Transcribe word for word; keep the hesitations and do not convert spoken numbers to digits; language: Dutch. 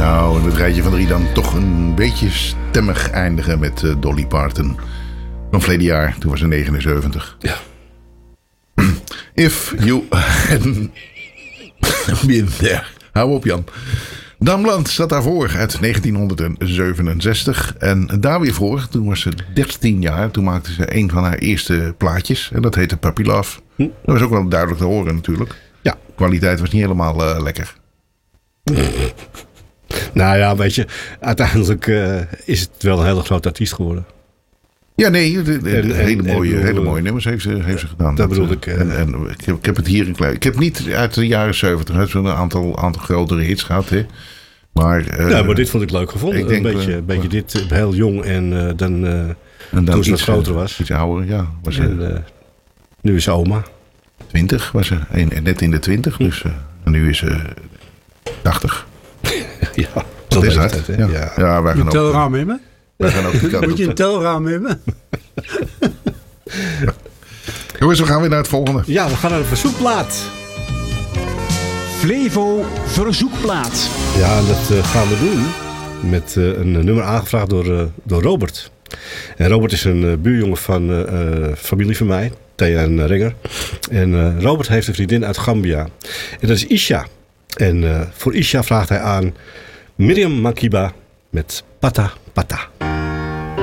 Nou, en het rijtje van drie dan toch een beetje stemmig eindigen met uh, Dolly Parton. Van verleden jaar, toen was ze negenenzeventig. Ja. If you hadn't been there. Hou op, Jan. Damland zat daarvoor uit negentienhonderdzevenenzestig. En daar weer voor, toen was ze dertien jaar. Toen maakte ze een van haar eerste plaatjes. En dat heette Puppy Love. Hm. Dat was ook wel duidelijk te horen natuurlijk. Ja, de kwaliteit was niet helemaal uh, lekker. Nou ja, weet je, uiteindelijk uh, is het wel een hele grote artiest geworden. Ja, nee, de, de, de hele, en, mooie, en, hele mooie nummers heeft ze, heeft ze gedaan. Dat bedoel ik. Uh, en, en, ik, heb, ik heb het hier in klein. Ik heb niet uit de jaren zeventig, het een aantal, aantal grotere hits gehad, hè. Maar, uh, ja, maar dit vond ik leuk gevonden. Ik denk, een beetje, uh, beetje dit, heel jong en uh, dan, uh, en dan toen ze wat groter was. Iets ouder, ja. Was en, uh, nu is ze oma. twintig was ze, net in de twintig, dus uh, en nu is ze tachtig. Ja, dat is hard. Ja. Ja. Ja, wij gaan een telraam hebben? Wij gaan ook die kant Moet je een telraam hebben? Jongens, we gaan weer naar het volgende. Ja, we gaan naar de verzoekplaat. Flevo Verzoekplaat. Ja, dat uh, gaan we doen met uh, een nummer aangevraagd door, uh, door Robert. En Robert is een uh, buurjongen van uh, uh, familie van mij, Thea en uh, Renger. En uh, Robert heeft een vriendin uit Gambia. En dat is Isha. En uh, voor Isha vraagt hij aan Miriam Makeba met Pata Pata.